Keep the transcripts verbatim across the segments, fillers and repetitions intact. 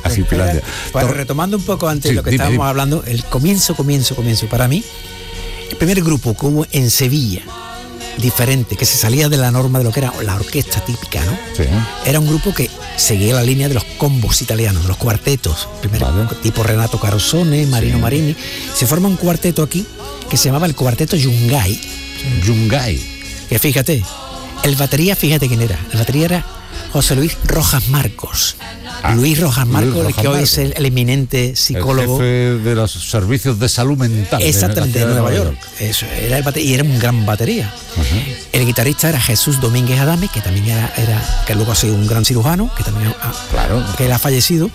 a Finlandia. Pues retomando un poco antes sí, lo que dime, estábamos dime. hablando, el comienzo, comienzo, comienzo, para mí, el primer grupo que hubo en Sevilla, diferente, que se salía de la norma de lo que era la orquesta típica, ¿no? Sí. Era un grupo que seguía la línea de los combos italianos, de los cuartetos, primero Vale. tipo Renato Carosone, Marino Sí. Marini. Se forma un cuarteto aquí que se llamaba el Cuarteto Yungay, Yungay. que fíjate, el batería, fíjate quién era, el batería era José Luis Rojas Marcos. Ah, Luis Rojas Luis Marcos, el Rojas que hoy Marcos. es el, el eminente psicólogo. El jefe de los servicios de salud mental. Exactamente, de la ciudad Nueva York. Eso, era el bate- y era un gran batería. Ajá. El guitarrista era Jesús Domínguez Adame, que también era, era que luego ha sido un gran cirujano, que también ha, Claro. que él ha fallecido.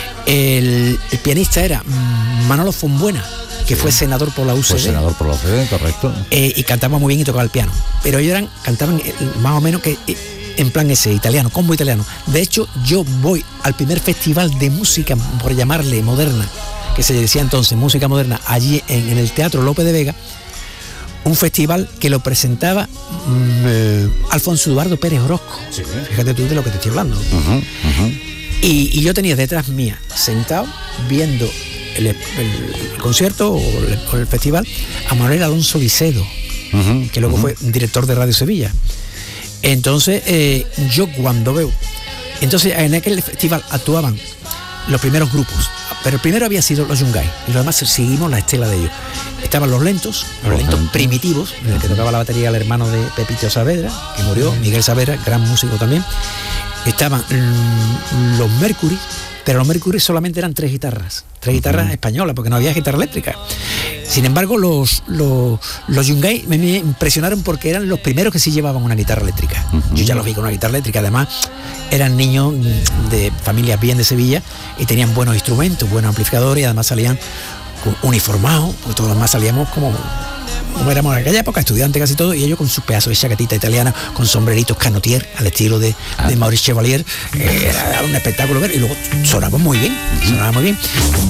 El, el pianista era mm, Manolo Fonbuena, que fue senador por la U C D. Fue senador por la U C D, correcto. Eh, y cantaba muy bien y tocaba el piano. Pero ellos eran, cantaban eh, más o menos que eh, en plan ese, italiano, combo italiano. De hecho, yo voy al primer festival de música, por llamarle moderna, que se decía entonces música moderna, allí en, en el Teatro Lope de Vega, un festival que lo presentaba mm, eh, Alfonso Eduardo Pérez Orozco. Sí. Fíjate tú de lo que te estoy hablando. Ajá, ajá. Y, y yo tenía detrás mía, sentado, viendo el, el- el concierto o el, o el festival, a Manuel Alonso Vicedo, Ajá, que luego ajá. fue director de Radio Sevilla. Entonces, eh, yo cuando veo... Entonces, en aquel festival actuaban los primeros grupos, pero el primero había sido los Yungay, y los demás seguimos la estela de ellos. Estaban los lentos, los, Los lentos lentos. primitivos, en el que tocaba la batería el hermano de Pepito Saavedra, que murió, Miguel Saavedra, gran músico también. Estaban mm, los Mercury, pero los Mercury solamente eran tres guitarras, tres guitarras españolas, porque no había guitarra eléctrica. Sin embargo, los, los, los Yungay me, me impresionaron porque eran los primeros que sí llevaban una guitarra eléctrica. Yo ya los vi con una guitarra eléctrica, además eran niños de familias bien de Sevilla y tenían buenos instrumentos, buenos amplificadores, y además salían uniformados, porque todos los demás salíamos como... como éramos en aquella época, estudiantes casi todos, y ellos con sus pedazos de chaquetita italiana, con sombreritos canotier, al estilo de, de Maurice Chevalier. Eh, era un espectáculo ver, y luego sonaba muy bien, sonaba muy bien.